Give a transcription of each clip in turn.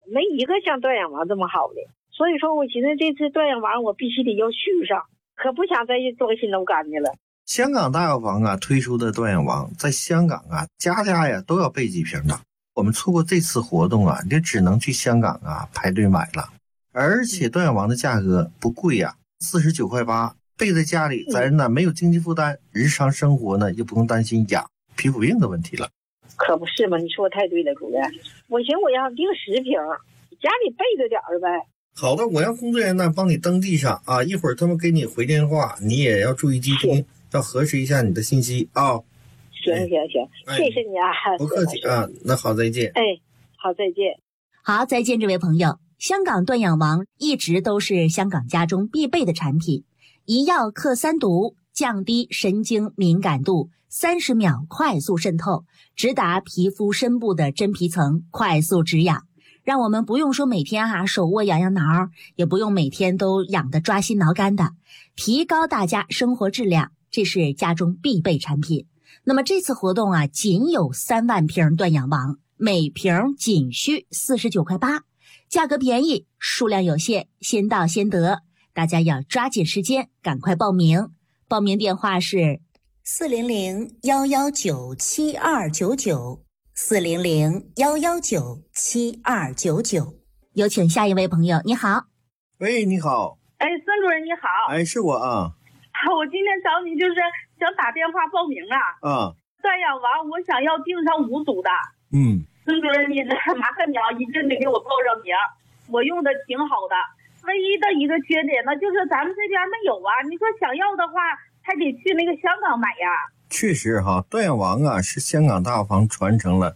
没一个像断氧王这么好的。所以说我寻思这次断氧王我必须得要续上，可不想再装新楼干的了。 香港大药房啊推出的断氧王，在香港啊家家呀都要备几瓶的。我们错过这次活动啊，你就只能去香港啊排队买了。而且断氧王的价格不贵呀，49.8块，备在家里，咱呢没有经济负担，日常生活呢又不用担心痒皮肤病的问题了。 可不是嘛，你说太对了，主任。我寻思我要订10瓶，家里备着点儿呗。 好的，我让工作人员呢帮你登记上啊，一会儿他们给你回电话，你也要注意接听，要核实一下你的信息啊。 行，谢谢你啊。 不客气啊，那好，再见。 好，再见。 好，再见，这位朋友。香港断氧王一直都是香港家中必备的产品，一药克3毒，降低神经敏感度，30秒快速渗透，直达皮肤深部的真皮层，快速止痒，让我们不用说每天手握痒痒挠，也不用每天都痒得抓心挠肝的，提高大家生活质量，这是家中必备产品。那么这次活动啊，仅有3万瓶断氧王，每瓶仅需49.8块，价格便宜，数量有限，先到先得，大家要抓紧时间，赶快报名。报名电话是400-119-7299，400-119-7299。有请下一位朋友，你好。 喂，你好。 孙主任你好。 是我啊。 我今天找你就是想打电话报名啊。断氧王我想要订上5组的。孙主任你麻烦你啊，一定得给我报上名，我用的挺好的。唯一的一个缺点呢，就是咱们这边没有啊，你说想要的话还得去那个香港买呀。 确实哈，断氧王啊是香港大药房传承了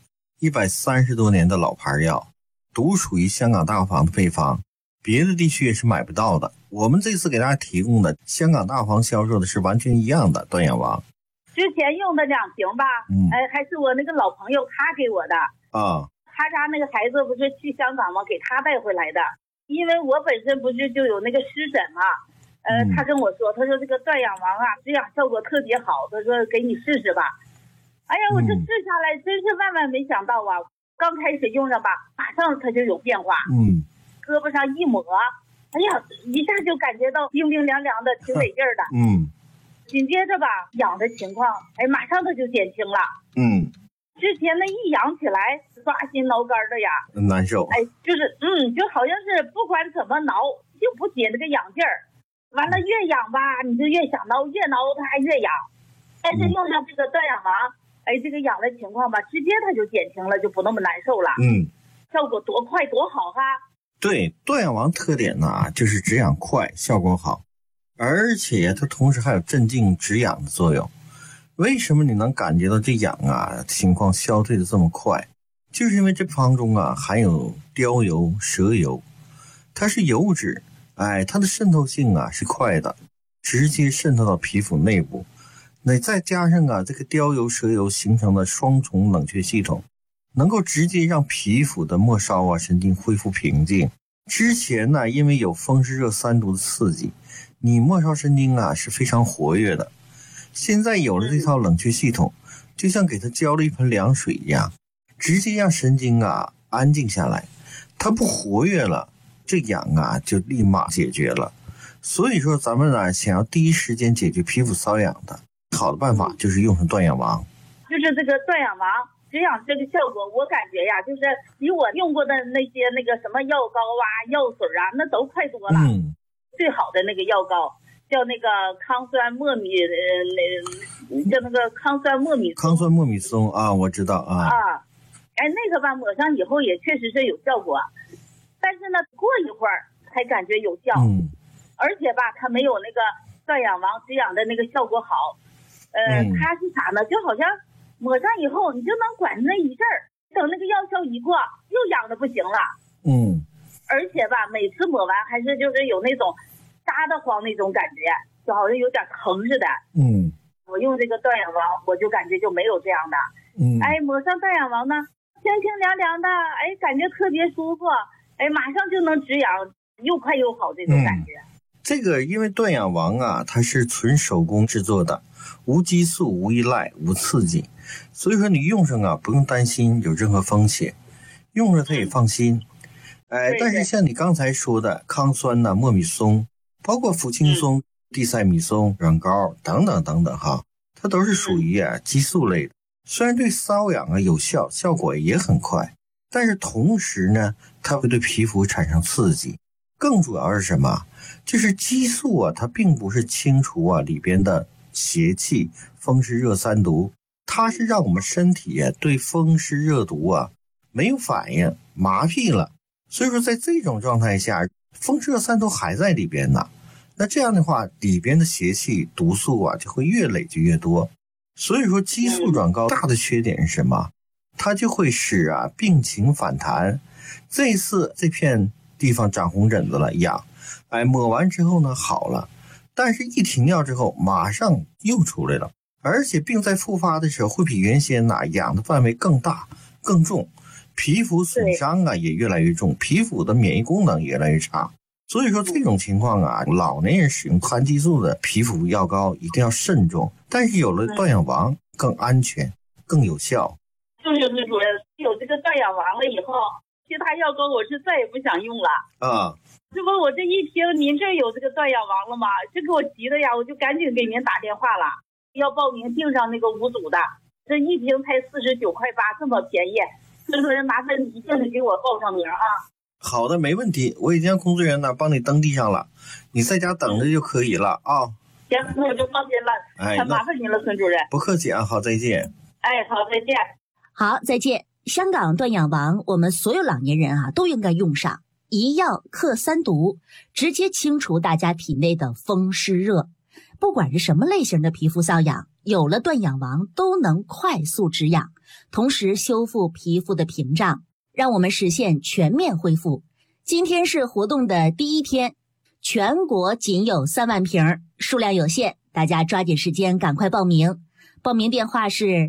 130多年的老牌药，独属于香港大药房的配方，别的地区也是买不到的。我们这次给大家提供的香港大药房销售的是完全一样的断氧王。 之前用的2瓶吧，还是我那个老朋友他给我的啊。 他家那个孩子不是去香港吗？给他带回来的。因为我本身不是就有那个湿疹嘛，他跟我说，他说这个断氧王啊，止痒效果特别好，他说给你试试吧。哎呀，我这试下来真是万万没想到啊！刚开始用上吧，马上它就有变化。胳膊上一抹，哎呀，一下就感觉到冰冰凉凉的，挺得劲儿的。紧接着吧，痒的情况，马上它就减轻了。之前那一痒起来，抓心挠肝的呀， 难受。 就是就好像是不管怎么挠，就不解那个痒劲儿。完了越痒吧，你就越想挠，越挠它还越痒。但是用上这个断氧王，这个痒的情况吧，直接它就减轻了，就不那么难受了。效果多快多好哈。 对，断氧王特点呢，就是止痒快，效果好，而且它同时还有镇静止痒的作用。为什么你能感觉到这痒啊情况消退的这么快？就是因为这方中啊含有貂油、蛇油，它是油脂，它的渗透性啊是快的，直接渗透到皮肤内部。那再加上啊这个貂油、蛇油形成的双重冷却系统，能够直接让皮肤的末梢啊神经恢复平静。之前呢，因为有风湿热3毒的刺激，你末梢神经啊是非常活跃的。现在有了这套冷却系统，就像给它浇了一盆凉水一样，直接让神经啊安静下来，它不活跃了，这痒啊就立马解决了。所以说咱们呢想要第一时间解决皮肤瘙痒的好的办法就是用上断氧王。 就是这个断氧王止痒这个效果，我感觉呀，就是比我用过的那些那个什么药膏啊、药水啊，那都快多了。最好的那个药膏叫那个抗酸莫米，叫那个抗酸莫米松啊，我知道啊。 那个吧抹上以后也确实是有效果，但是呢过一会儿才感觉有效。而且吧它没有那个断氧王止痒的那个效果好。它是啥呢？就好像抹上以后你就能管那一阵儿，等那个药效一过又痒的不行了。而且吧每次抹完还是就是有那种扎得慌那种感觉，就好像有点疼似的。我用这个断氧王我就感觉就没有这样的。抹上断氧王呢清清凉凉的，感觉特别舒服，马上就能止痒，又快又好这种感觉。 这个因为断氧王啊它是纯手工制作的，无激素、无依赖、无刺激，所以说你用上啊不用担心有任何风险，用着它也放心。 但是像你刚才说的康酸呐、莫米松，包括辅青松、地塞米松、软膏等等等等哈，它都是属于激素类的。虽然对瘙痒有效，效果也很快，但是同时呢，它会对皮肤产生刺激。更主要是什么？就是激素它并不是清除里边的邪气、风湿热三毒，它是让我们身体对风湿热毒没有反应，麻痹了。所以说在这种状态下，风湿热三毒还在里边呢。那这样的话，里边的邪气毒素就会越累积越多。所以说激素转高大的缺点是什么？它就会使病情反弹。这次这片地方长红疹子了，痒，抹完之后呢好了，但是一停药之后马上又出来了，而且病在复发的时候会比原先痒的范围更大更重，皮肤损伤也越来越重，皮肤的免疫功能也越来越差。所以说这种情况老年人使用含激素的皮肤药膏一定要慎重，但是有了断氧王更安全更有效。 就是主任有这个断氧王了以后，其他药膏我是再也不想用了这不我这一听您这有这个断氧王了吗？这给我急的我就赶紧给您打电话了，要报名订上那个5组的，这一瓶才49.8块，这么便宜。孙主任麻烦你一定得给我报上名好的，没问题，我已经让工作人员帮你登记上了，你在家等着就可以了行，那我就放心了。太麻烦您了，孙主任。 不客气好，再见。 好，再见。 好，再见。香港断氧王，我们所有老年人都应该用上，一药克3毒，直接清除大家体内的风湿热。不管是什么类型的皮肤瘙痒，有了断氧王都能快速止痒，同时修复皮肤的屏障，让我们实现全面恢复。今天是活动的第1天，全国仅有3万瓶，数量有限，大家抓紧时间赶快报名。报名电话是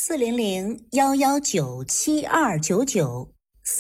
400-119-7299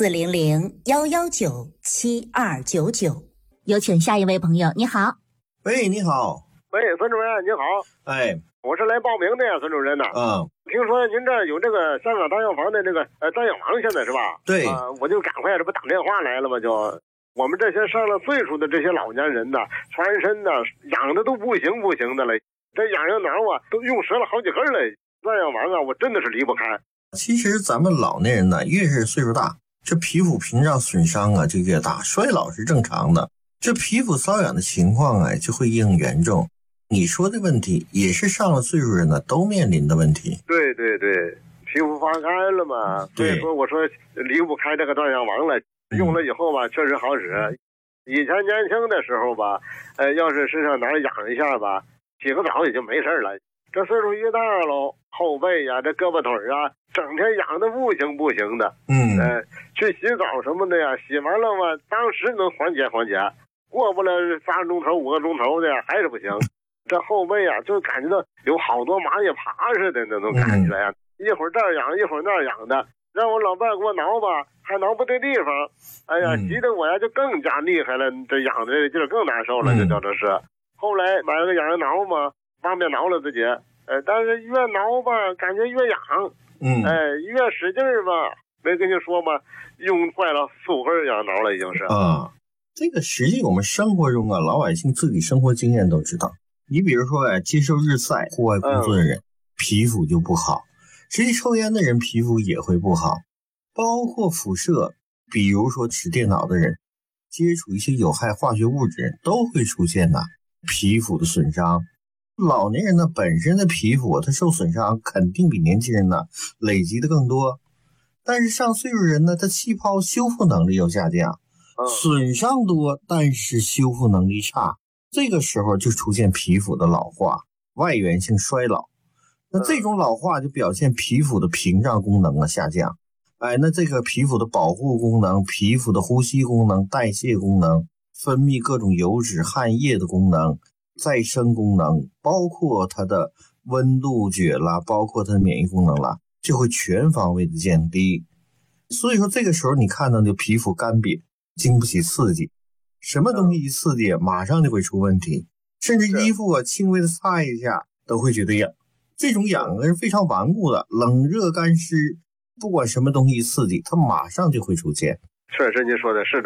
400-119-7299。有请下一位朋友，你好。 喂，你好。 喂，孙主任你好。我是来报名的呀，孙主任呐。听说您这有这个香港大药房的那个断氧王，现在是吧？ 对。 我就赶快这不打电话来了吗？就我们这些上了岁数的这些老年人呐，全身呐痒的都不行的了，这痒挠都用折了好几根了。断氧王我真的是离不开。 其实咱们老年人呢，越是岁数大，这皮肤屏障损伤就越大，衰老是正常的，这皮肤瘙痒的情况就会更严重。你说的问题也是上了岁数人呢都面临的问题。 对，皮肤发干了嘛，所以说我说离不开这个断氧王了。用了以后吧，确实好使。以前年轻的时候吧，要是身上哪痒一下吧，洗个澡也就没事了。这岁数越大了，后背这胳膊腿整天痒的不行的。去洗澡什么的洗完了嘛，当时能缓解，过不了3个钟头5个钟头的还是不行。这后背就感觉到有好多蚂蚁爬似的那种感觉一会儿这儿痒一会儿那儿痒的，让我老伴给我挠吧，还挠不对地方。急得我就更加厉害了，这痒的这劲儿更难受了，就叫这是。后来买了个痒挠嘛，方便挠了自己，但是越挠吧感觉越痒，越使劲吧，没跟你说嘛，用坏了4、5根痒挠了已经是。 这个实际我们生活中老百姓自己生活经验都知道。你比如说接受日晒户外工作的人，皮肤就不好，实际抽烟的人皮肤也会不好，包括辐射，比如说使电脑的人，接触一些有害化学物质都会出现皮肤的损伤。老年人呢本身的皮肤它受损伤肯定比年轻人呢累积的更多，但是上岁数人呢他气泡修复能力又下降，损伤多但是修复能力差，这个时候就出现皮肤的老化，外源性衰老。那这种老化就表现皮肤的屏障功能下降，那这个皮肤的保护功能、皮肤的呼吸功能、代谢功能、分泌各种油脂、汗液的功能、再生功能，包括它的温度觉啦，包括它的免疫功能啦，就会全方位的减低。所以说这个时候你看到的皮肤干瘪，经不起刺激，什么东西一刺激马上就会出问题，甚至衣服轻微的擦一下都会觉得痒。这种痒是非常顽固的，冷热干湿，不管什么东西一刺激它马上就会出现。 确实您说的是